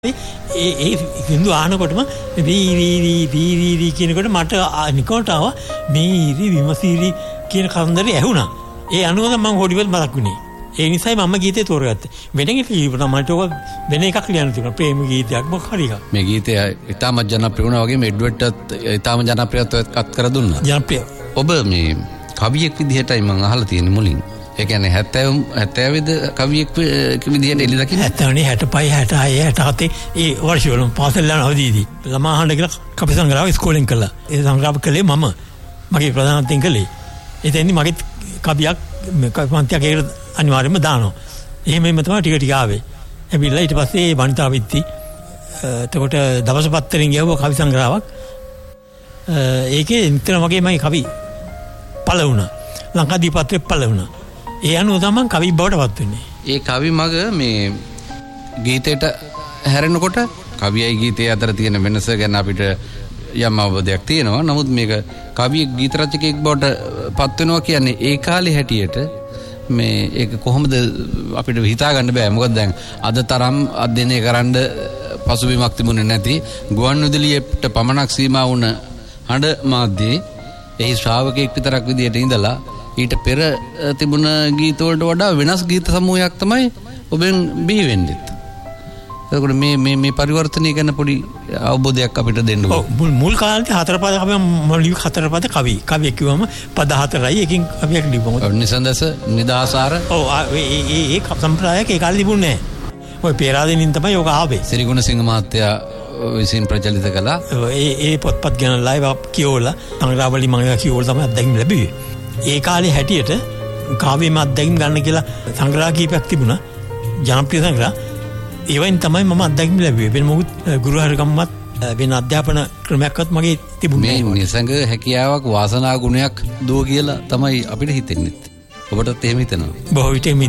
ඒ සින්දු ආනකොටම වී කියනකොට මට නිකෝට ආවා මේ විමසීරි කියන කන්දරේ ඇහුණා. ඒ අනුව මම හොඩිවල මතක් වුණේ. ඒ නිසායි මම ගීතේ තෝරගත්තේ. වෙන එකක් ලියුණා මට ඔක වෙන එකක් ලියන්න තිබුණා. ප්‍රේම ගීතයක් මොකක් හරි එකක්. මේ ගීතය ඉතාමත් ජනප්‍රිය වුණා වගේම එඩ්වර්ඩ්ටත් ඉතාම ජනප්‍රියත්වයක් අත් කර දුන්නා. ජනප්‍රිය. ඔබ මේ කවියෙක් විදිහටයි මම අහලා තියෙන්නේ මුලින්. ඒ කියන්නේ 70 කවියෙක් විදිහට එළි දකින්න 70 65 66 67 ඒ වර්ෂවල පාසල් යන අවදීදී ළමා අහන්න කියලා කවි සංග්‍රහය ඉස්කෝලෙන් කළා. ඒ සංග්‍රහ කළේ මම මගේ ප්‍රධානත්වයෙන් කළේ. එතෙන්දි මගේ කවියක් කවිපන්තියක් ඒකට අනිවාර්යයෙන්ම දානවා. එහෙම තමයි ටික ආවේ. එවිලා ඊට පස්සේ වනිතා විත්ති එතකොට දවස් පත්තරෙන් ගියව කවි සංග්‍රහයක්. ඒකේ නිතර වගේ මගේ කවි පළ වුණා. ලංකාදීපත්‍රේ පළ වුණා. ඒ අනුව තමයි කවි බවට පත් වෙන්නේ. ඒ කවි මග මේ ගීතයට හැරෙනකොට කවියයි ගීතය අතර තියෙන වෙනස ගැන අපිට යම් අවබෝධයක් තියෙනවා. නමුත් මේක කවියෙක් ගීත රචකයෙක් බවට පත් වෙනවා කියන්නේ ඒ කාලේ හැටියට මේ ඒක කොහොමද අපිට හිතා ගන්න බෑ. මොකද දැන් අද තරම් අධ්‍යයනය කරන්න පසුබිමක් තිබුණේ නැති ගුවන් විදුලියට පමණක් සීමා වුණ හඬ මාධ්‍යයේ එහි ශ්‍රාවකයෙක් විතරක් විදියට ඉඳලා ඊට පෙර තිබුණ ගීත වලට වඩා වෙනස් ගීත සමූහයක් තමයි ඔබෙන් බිහි වෙන්නේ. එතකොට මේ පරිවර්තනය ගැන පොඩි අවබෝධයක් අපිට දෙන්න ඕන. මුල් කාලේ හතරපද අපි මොළි හතරපද කවි කිව්වම පද හතරයි එකකින් කවියක් ලියපුවා. නිසන්දස නිදාසාර. ඔව් ඒ සම්ප්‍රදායක ඒ කාලේ තිබුණේ නැහැ. ඔය පෙරාදෙනින් තමයි ඔක ආවේ. සිරිගුණසිංහ මහත්තයා විසින් ප්‍රචලිත කළා. ඒ පොත්පත් ගැන ලයිව් කියවලා සංග්‍රහවලි මම කියවලා තමයි අත්දැකීම් ලැබුවේ. ඒ කාලේ හැටියට කාව්‍යම අත්දැකීම් ගන්න කියලා සංග්‍රහ කීපයක් තිබුණා. ජනප්‍රිය සංග්‍රහ. ඒවෙන් තමයි මම අත්දැකීම් ලැබුවේ. වෙන මොකුත් ගුරුහරුකම්වත් වෙන අධ්‍යාපන ක්‍රමයක්වත් මගේ තිබුණේ නැහැ. මේ නිසංග හැකියාවක් වාසනා ගුණයක් දුව කියලා තමයි අපිට හිතෙන්නේ. ඔබටත් එහෙම හිතෙනවා. බොහෝ විට